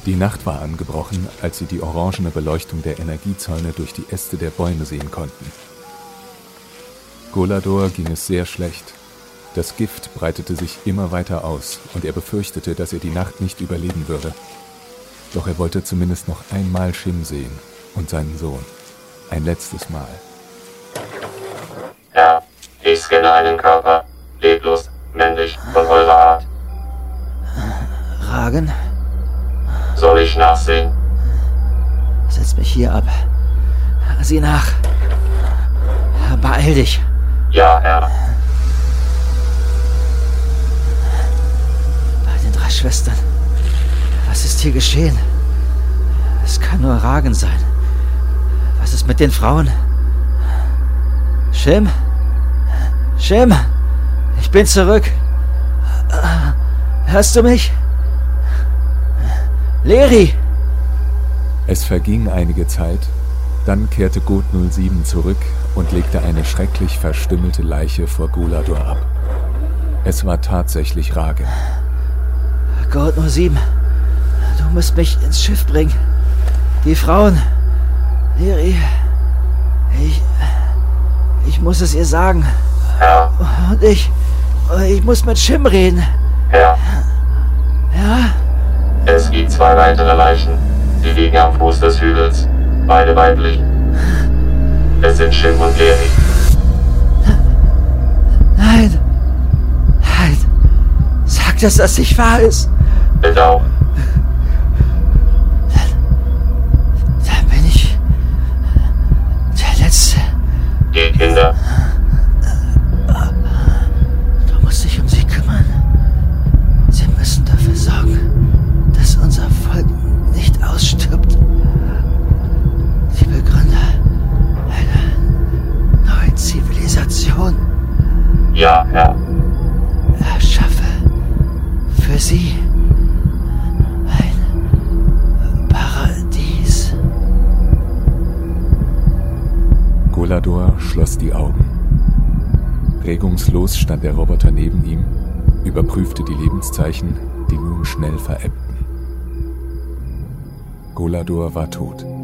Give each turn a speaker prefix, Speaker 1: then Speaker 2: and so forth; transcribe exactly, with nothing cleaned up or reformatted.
Speaker 1: Die Nacht war angebrochen, als sie die orangene Beleuchtung der Energiezäune durch die Äste der Bäume sehen konnten. Golador ging es sehr schlecht. Das Gift breitete sich immer weiter aus und er befürchtete, dass er die Nacht nicht überleben würde. Doch er wollte zumindest noch einmal Shim sehen und seinen Sohn. Ein letztes Mal.
Speaker 2: Herr, ich scanne einen Körper. Leblos, männlich, von eurer Art.
Speaker 3: Ragen?
Speaker 2: Soll ich nachsehen?
Speaker 3: Setz mich hier ab. Sieh nach. Beeil dich.
Speaker 2: Ja, Herr.
Speaker 3: Bei den drei Schwestern. Was ist hier geschehen? Es kann nur Ragen sein. Was ist mit den Frauen? Shim? Shim? Ich bin zurück. Hörst du mich? Leri!
Speaker 1: Es verging einige Zeit, dann kehrte God null sieben zurück und legte eine schrecklich verstümmelte Leiche vor Golador ab. Es war tatsächlich Ragen.
Speaker 3: God null sieben, du musst mich ins Schiff bringen. Die Frauen. Leri, ich... Ich muss es ihr sagen.
Speaker 2: Ja.
Speaker 3: Und ich... Ich muss mit Shim reden.
Speaker 2: Ja.
Speaker 3: Ja?
Speaker 2: Es gibt zwei weitere Leichen. Sie liegen am Fuß des Hügels. Beide weiblich. Es sind Shim und Leri.
Speaker 3: Nein. Nein. Sag, dass das nicht wahr ist.
Speaker 2: Bitte auch.
Speaker 3: Dann, dann bin ich der Letzte.
Speaker 2: Die Kinder.
Speaker 3: Du musst dich um sie kümmern. Sie müssen dafür sorgen, dass unser Volk nicht ausstirbt. Die Begründer einer neuen Zivilisation.
Speaker 2: Ja, Herr.
Speaker 3: Erschaffe für sie ein Paradies.
Speaker 1: Golador schloss die Augen. Regungslos stand der Roboter neben ihm, überprüfte die Lebenszeichen, die nun schnell verebbten. Golador war tot.